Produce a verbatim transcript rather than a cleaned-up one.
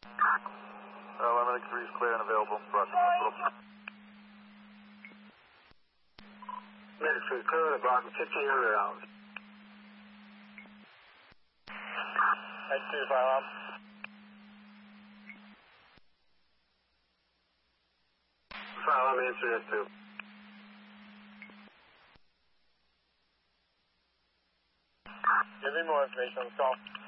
eleven three is clear and available in Brockton Hospital. Medic three, clear in Brockton, fifteen hundred hours. X two, fire alarm. Fire alarm, answer that too. Give me more information on the call.